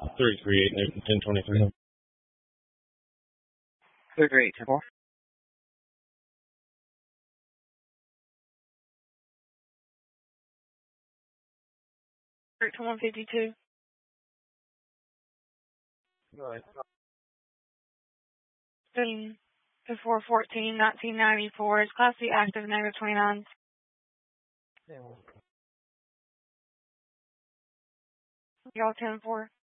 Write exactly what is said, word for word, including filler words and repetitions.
three three eight ten twenty-three. three three eight ten four. one fifty-two. Go ahead. four fourteen nineteen ninety-four is Class C active, negative twenty-nine. Yeah. Y'all ten four.